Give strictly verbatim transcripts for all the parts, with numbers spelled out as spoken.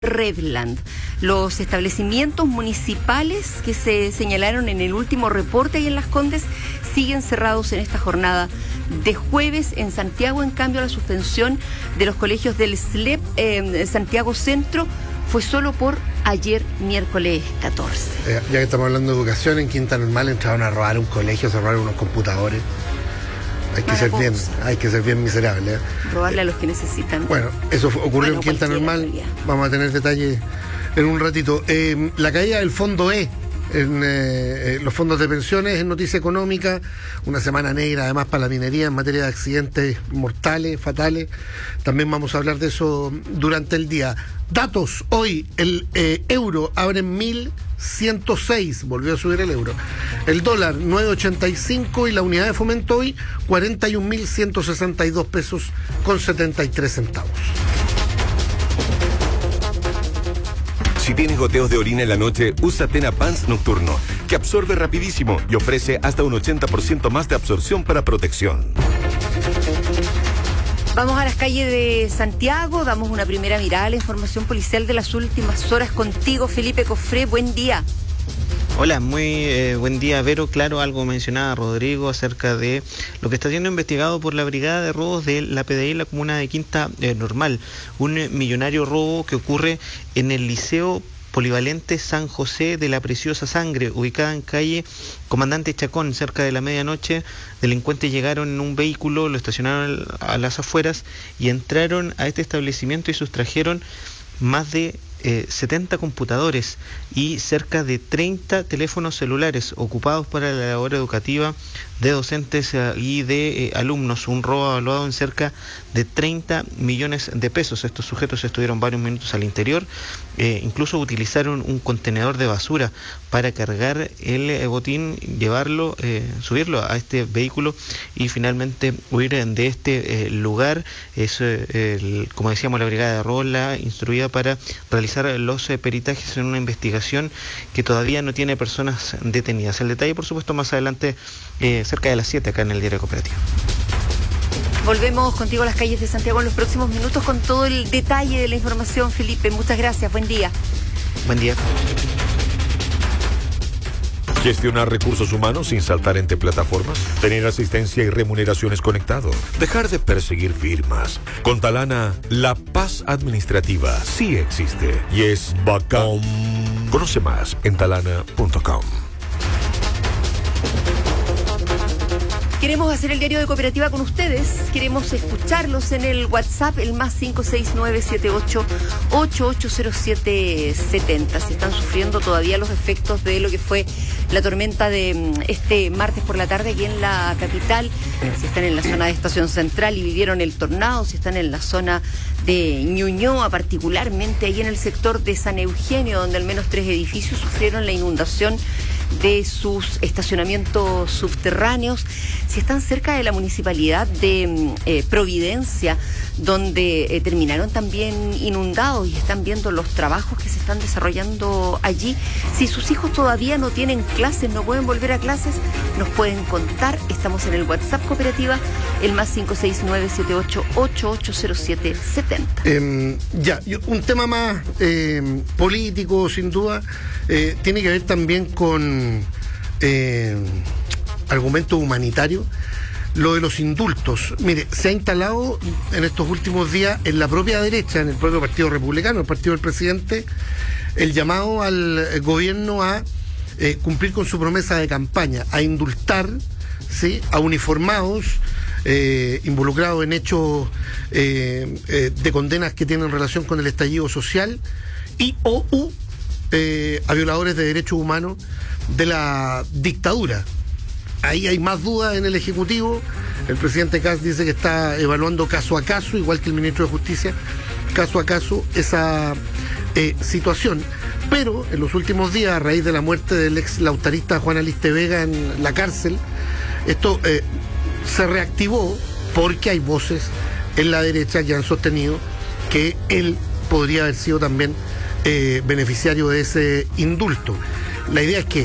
Redland. Los establecimientos municipales que se señalaron en el último reporte ahí en Las Condes siguen cerrados en esta jornada de jueves. En Santiago, en cambio, la suspensión de los colegios del S L E P eh, Santiago Centro fue solo por ayer, miércoles catorce. Eh, ya que estamos hablando de educación, en Quinta Normal entraron a robar un colegio, a robar unos computadores. Hay que, ser bien, hay que ser bien miserable. ¿eh? Robarle a los que necesitan. Bueno, eso fue, ocurrió bueno, en Quinta Normal. Vamos a tener detalles en un ratito. Eh, la caída del fondo E en eh, los fondos de pensiones es noticia económica. Una semana negra además para la minería en materia de accidentes mortales, fatales. También vamos a hablar de eso durante el día. Datos, hoy el eh, euro abre en mil ciento seis, volvió a subir el euro. El dólar nueve ochenta y cinco y la unidad de fomento hoy cuarenta y un mil ciento sesenta y dos pesos con setenta y tres centavos. Si tienes goteos de orina en la noche, usa Tena Pants Nocturno, que absorbe rapidísimo y ofrece hasta un ochenta por ciento más de absorción para protección. Vamos a las calles de Santiago, damos una primera mirada a la información policial de las últimas horas contigo, Felipe Cofré, buen día. Hola, muy eh, buen día, Vero. Claro, algo mencionaba Rodrigo acerca de lo que está siendo investigado por la Brigada de Robos de la P D I en la comuna de Quinta eh, Normal. Un eh, millonario robo que ocurre en el Liceo Polivalente San José de la Preciosa Sangre, ubicada en calle Comandante Chacón, cerca de la medianoche. Delincuentes llegaron en un vehículo, lo estacionaron a las afueras y entraron a este establecimiento y sustrajeron más de eh, setenta computadores y cerca de treinta teléfonos celulares ocupados para la labor educativa de docentes eh, y de eh, alumnos. Un robo evaluado en cerca de treinta millones de pesos. Estos sujetos estuvieron varios minutos al interior, eh, incluso utilizaron un contenedor de basura para cargar el eh, botín, llevarlo, eh, subirlo a este vehículo y finalmente huir de este eh, lugar. Es, eh, el, como decíamos, la Brigada de Robo la instruida para realizar los eh, peritajes en una investigación que todavía no tiene personas detenidas. El detalle, por supuesto, más adelante, eh, cerca de las siete, acá en el Diario Cooperativo. Volvemos contigo a las calles de Santiago en los próximos minutos con todo el detalle de la información, Felipe. Muchas gracias, buen día. Buen día. Gestionar recursos humanos sin saltar entre plataformas. Tener asistencia y remuneraciones conectado. Dejar de perseguir firmas. Con Talana, la paz administrativa sí existe y es bacán. Conoce más en talana punto com. Queremos hacer el diario de Cooperativa con ustedes, queremos escucharlos en el WhatsApp, el más cinco seis nueve siete ocho ocho ocho cero siete siete cero. Si están sufriendo todavía los efectos de lo que fue la tormenta de este martes por la tarde aquí en la capital, si están en la zona de Estación Central y vivieron el tornado, si están en la zona de Ñuñoa, particularmente ahí en el sector de San Eugenio, donde al menos tres edificios sufrieron la inundación de sus estacionamientos subterráneos, si están cerca de la municipalidad de eh, Providencia, donde eh, terminaron también inundados y están viendo los trabajos que se están desarrollando allí. Si sus hijos todavía no tienen clases, no pueden volver a clases, nos pueden contar. Estamos en el WhatsApp Cooperativa, el más cinco seis nueve siete ocho ocho ocho cero siete siete cero. Eh, ya, un tema más eh, político, sin duda, eh, tiene que ver también con eh, argumentos humanitarios. Lo de los indultos, mire, se ha instalado en estos últimos días en la propia derecha, en el propio Partido Republicano, el partido del presidente, el llamado al gobierno a eh, cumplir con su promesa de campaña, a indultar, ¿sí?, a uniformados eh, involucrados en hechos eh, eh, de condenas que tienen relación con el estallido social y o u, eh, a violadores de derechos humanos de la dictadura. Ahí hay más dudas en el Ejecutivo. El presidente Kast dice que está evaluando caso a caso, igual que el ministro de Justicia, caso a caso esa eh, situación. Pero en los últimos días, a raíz de la muerte del ex lautarista Juan Aliste Vega en la cárcel, esto eh, se reactivó porque hay voces en la derecha que han sostenido que él podría haber sido también eh, beneficiario de ese indulto. La idea es que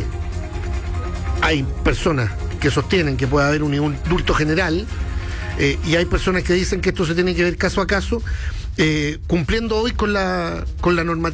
hay personas que sostienen que puede haber un indulto general eh, y hay personas que dicen que esto se tiene que ver caso a caso eh, cumpliendo hoy con la, con la normativa